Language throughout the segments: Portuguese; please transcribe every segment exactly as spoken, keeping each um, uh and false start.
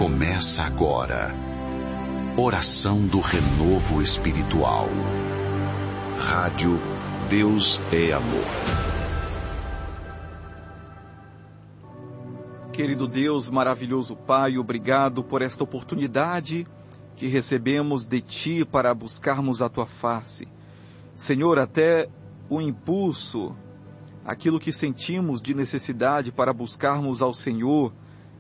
Começa agora. Oração do Renovo Espiritual. Rádio Deus é Amor. Querido Deus, maravilhoso Pai, obrigado por esta oportunidade que recebemos de Ti para buscarmos a Tua face. Senhor, até o impulso, aquilo que sentimos de necessidade para buscarmos ao Senhor,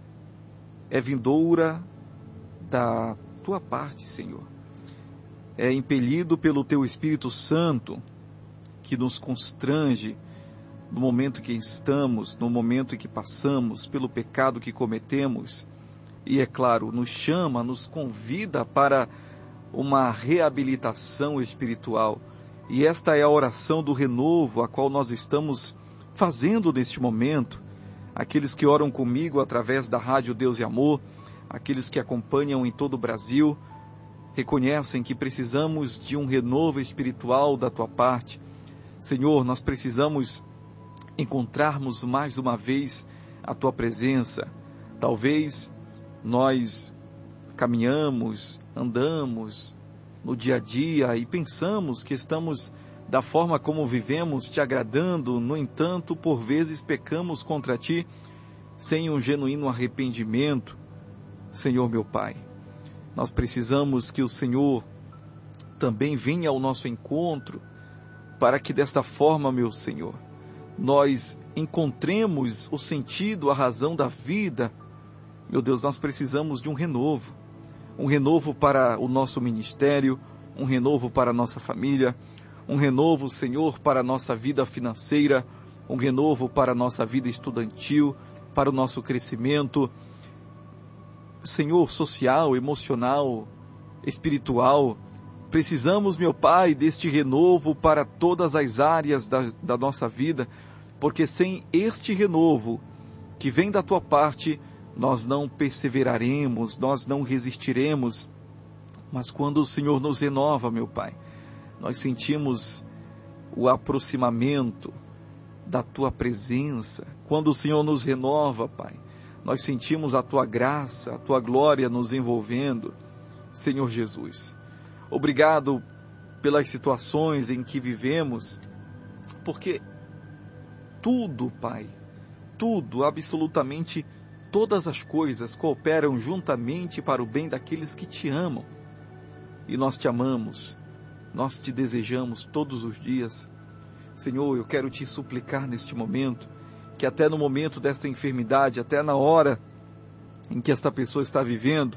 é vindoura da Tua parte, Senhor. É impelido pelo Teu Espírito Santo, que nos constrange no momento que estamos, no momento em que passamos, pelo pecado que cometemos, e é claro, nos chama, nos convida para uma reabilitação espiritual. E esta é a oração do renovo, a qual nós estamos fazendo neste momento. Aqueles que oram comigo através da Rádio Deus e Amor, aqueles que acompanham em todo o Brasil, reconhecem que precisamos de um renovo espiritual da Tua parte. Senhor, nós precisamos encontrarmos mais uma vez a Tua presença. Talvez nós caminhamos, andamos no dia a dia e pensamos que estamos da forma como vivemos Te agradando, no entanto, por vezes pecamos contra Ti sem um genuíno arrependimento. Senhor meu Pai, nós precisamos que o Senhor também venha ao nosso encontro, para que desta forma, meu Senhor, nós encontremos o sentido, a razão da vida. Meu Deus, nós precisamos de um renovo, um renovo para o nosso ministério, um renovo para a nossa família, um renovo, Senhor, para a nossa vida financeira, um renovo para a nossa vida estudantil, para o nosso crescimento, Senhor, social, emocional, espiritual. Precisamos, meu Pai, deste renovo para todas as áreas da, da nossa vida, porque sem este renovo que vem da Tua parte, nós não perseveraremos, nós não resistiremos. Mas quando o Senhor nos renova, meu Pai, nós sentimos o aproximamento da Tua presença. Quando o Senhor nos renova, Pai, nós sentimos a Tua graça, a Tua glória nos envolvendo. Senhor Jesus, obrigado pelas situações em que vivemos, porque tudo, Pai, tudo, absolutamente todas as coisas cooperam juntamente para o bem daqueles que Te amam. E nós Te amamos, nós Te desejamos todos os dias. Senhor, eu quero Te suplicar neste momento, que até no momento desta enfermidade, até na hora em que esta pessoa está vivendo,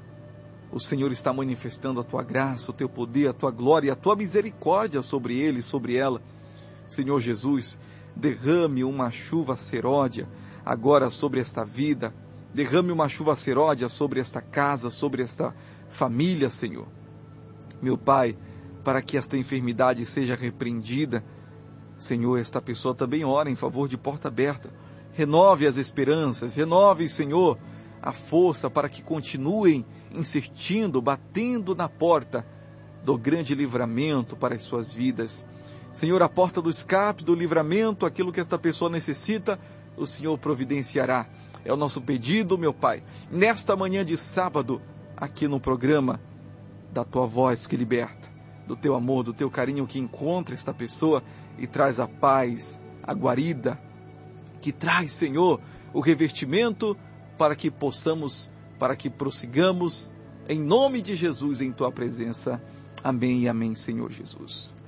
o Senhor está manifestando a Tua graça, o Teu poder, a Tua glória, a Tua misericórdia sobre ele, sobre ela. Senhor Jesus, derrame uma chuva seródia agora sobre esta vida, derrame uma chuva seródia sobre esta casa, sobre esta família, Senhor. Meu Pai, para que esta enfermidade seja repreendida, Senhor, esta pessoa também ora em favor de porta aberta. Renove as esperanças, renove, Senhor, a força para que continuem insistindo, batendo na porta do grande livramento para as suas vidas. Senhor, a porta do escape, do livramento, aquilo que esta pessoa necessita, o Senhor providenciará. É o nosso pedido, meu Pai, nesta manhã de sábado, aqui no programa da Tua voz que liberta, do Teu amor, do Teu carinho que encontra esta pessoa e traz a paz, a guarida, que traz, Senhor, o revestimento para que possamos, para que prossigamos, em nome de Jesus, em Tua presença. Amém e amém, Senhor Jesus.